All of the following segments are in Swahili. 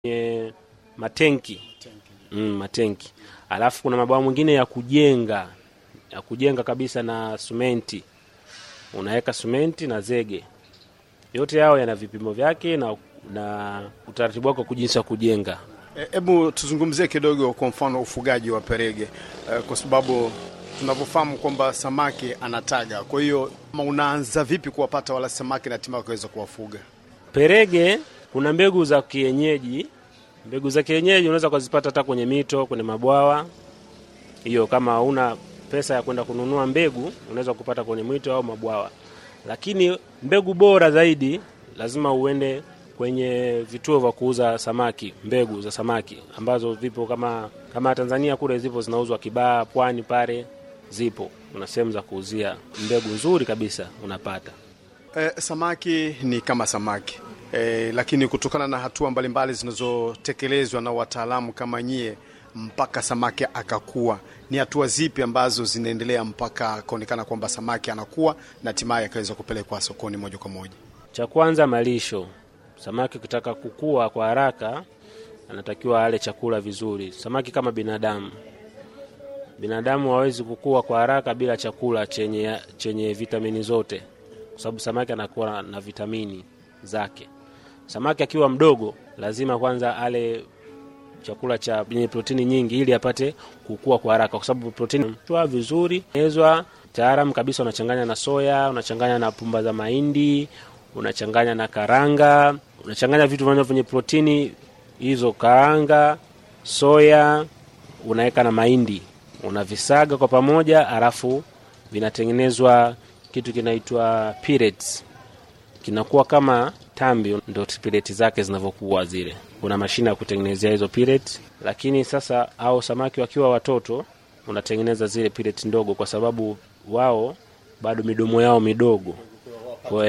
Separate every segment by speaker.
Speaker 1: matenki. Matenki. Alafu kuna mabwawa mwingine ya kujenga kabisa na simenti. Unaweka simenti na zege. Yote yao yana vipimo vyake na utaratibu wako jinsi ya kujenga.
Speaker 2: Hebu tuzungumzie kidogo kwa mfano ufugaji wa perege, kwa sababu tunavyofahamu kwamba samaki anataga. Kwa hiyo unaanza vipi kuwapata wala samaki na hatimaye kuweza kuwafuga?
Speaker 1: Perege kuna mbegu za kienyeji. Mbegu za kienyeji unaweza kuzipata hata kwenye mito, kwenye mabwawa. Hiyo kama huna pesa ya kwenda kununua mbegu, unaweza kupata kwenye mito au mabwawa. Lakini mbegu bora zaidi lazima uende kwenye vituo vya kuuza samaki, mbegu za samaki ambazo vipo kama Tanzania kule zipo zinauzwa Kibaha, Pwani pale zipo. Una sehemu za kuuzia mbegu nzuri kabisa unapata.
Speaker 2: Samaki ni kama samaki. Lakini kutokana na hatua mbalimbali zinazotekelezwa na wataalamu kama nyie mpaka samaki akakua, ni hatua zipi ambazo zinaendelea mpaka kaonekana kwamba samaki anakuwa na hatimaye akaweza kupelekwa sokoni moja kwa moja?
Speaker 1: Cha kwanza malisho. Samaki kutaka kukua kwa haraka anatakiwa ale chakula vizuri. Samaki kama binadamu hawezi kukua kwa haraka bila chakula chenye vitamini zote, kwa sababu samaki anakuwa na vitamini zake. Samaki akiwa mdogo lazima kwanza ale chakula chenye protini nyingi ili apate kukua kwa haraka, kwa sababu protini huwa vizuri ezwa taalamu kabisa. Unachanganya na soya, unachanganya na pumba za mahindi, unachanganya na karanga, unachanganya vitu vyenye protini hizo, karanga, soya, unaweka na mahindi, unavisaga kwa pamoja, alafu vinatengenezwa kitu kinaitwa pellets. Kinakuwa kama tambi, ndio pellets zake zinavyokuwa zile. Kuna mashine ya kutengenezea hizo pellets. Lakini sasa hao samaki wakiwa watoto unatengeneza zile pellets ndogo, kwa sababu wao bado midomo yao midogo. Kwa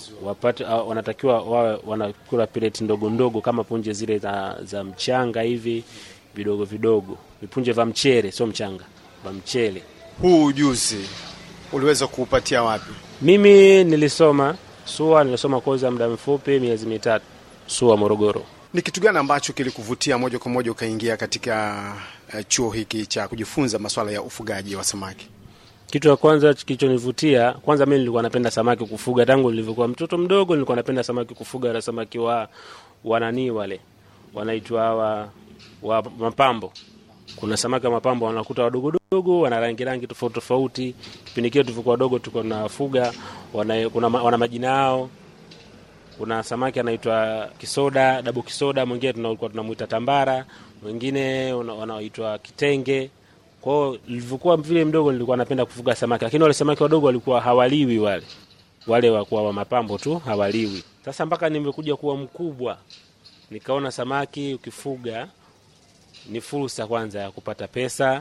Speaker 1: wanatakiwa wawe wanakula pellets ndogo ndogo kama punje zile za mchanga hivi vidogo vidogo. Vipunje vya mchele, sio mchanga, vya mchele.
Speaker 2: Huu ujuzi uliweza kuupatia wapi?
Speaker 1: Mimi nilisoma kozi ya muda mfupi miezi 3 SUA Morogoro.
Speaker 2: Ni kitu gani ambacho kilikuvutia moja kwa moja ukaingia katika chuo hiki cha kujifunza masuala ya ufugaji wa samaki?
Speaker 1: Kitu cha kwanza kilichonivutia, kwanza mimi nilikuwa napenda samaki kufuga tangu nilivyokuwa mtoto mdogo. Nilikuwa napenda samaki kufuga, na samaki wanani wale wanaitwa wa mapambo. Kuna samaki wa mapambo wanakuta wadogo dogo, wana rangi tofauti tofauti. Kipindi kile tulikuwa wadogo tulikuwa tunafuga, wana majina yao. Kuna samaki anaitwa kisoda, double kisoda, mwingine tulikuwa tunamuita tambara, mwingine wanaitwa kitenge. Kwa hiyo nilivyokuwa vile mdogo nilikuwa napenda kufuga samaki, lakini wale samaki wadogo walikuwa hawaliwi, wale wa mapambo tu hawaliwi. Sasa mpaka nimekuja kuwa mkubwa nikaona samaki ukifuga ni fursa kwanza ya kupata pesa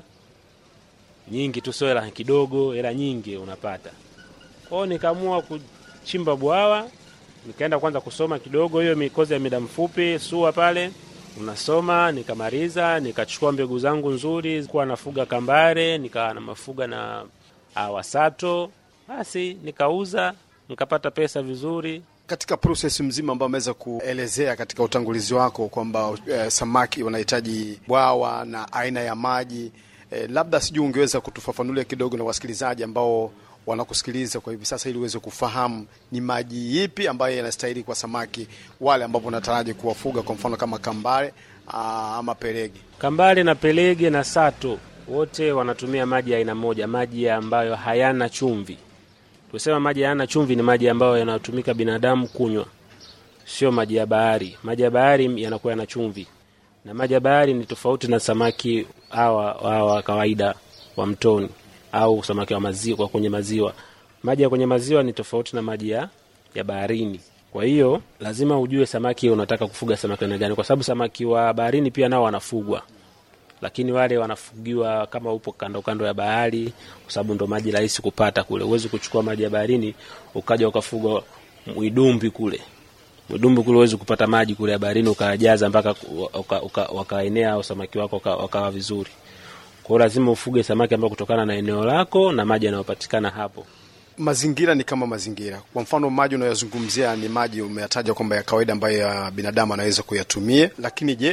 Speaker 1: nyingi tu, sio hela kidogo, hela nyingi unapata. Kwa hiyo nikaamua kuchimba bwawa, nikaenda kwanza kusoma kidogo hiyo mikozi ya muda mfupi SUA pale. Unasoma, nikamaliza, nikachukua mbegu zangu nzuri, kwa nafuga kambare, nikawa na mafuga na wasato. Basi nikauza, nikapata pesa vizuri.
Speaker 2: Katika process mzima ambayo umeweza kuelezea katika utangulizi wako kwamba samaki wanahitaji bwawa na aina ya maji, labda sijui ungeweza kutufafanulia kidogo na wasikilizaji ambao wanakusikiliza kwa hivi sasa, ili uweze kufahamu ni maji ipi ambayo yanastahili kwa samaki wale ambao unataraji kuwafuga, kwa mfano kama kambare ama pelege.
Speaker 1: Kambare na pelege na sato wote wanatumia maji ya aina moja, maji ambayo hayana chumvi. Tusema maji hayana chumvi ni maji ambayo yanatumika binadamu kunywa, sio maji ya bahari. Maji ya bahari yanakuwa yana chumvi, na maji ya bahari ni tofauti na samaki hawa kawaida wa mtoni au samaki wa maziwa, kwa kwenye maziwa. Maji ya kwenye maziwa ni tofauti na maji ya baharini. Kwa hiyo lazima ujue samaki unataka kufuga samaki aina gani, kwa sababu samaki wa baharini pia nao wanafugwa, lakini wale wanafugiwa kama upo kando ya bahari, kwa sababu ndo maji rahisi kupata kule. Uwezi kuchukua maji ya baharini ukaja ukafuga mwidumbi kule. Mwidumbi kule uwezi kupata maji kule ya baharini ukajaza mpaka wakaenea au samaki wako wakawa vizuri. Kwa hiyo lazima ufuge samaki ambao kutokana na eneo lako na maji yanayopatikana hapo.
Speaker 2: mazingira ni kama mazingira. Kwa mfano maji unayozungumzia ni maji umeyataja kwamba ya kawaida ambayo ya binadamu anaweza kuyatumia, lakini je,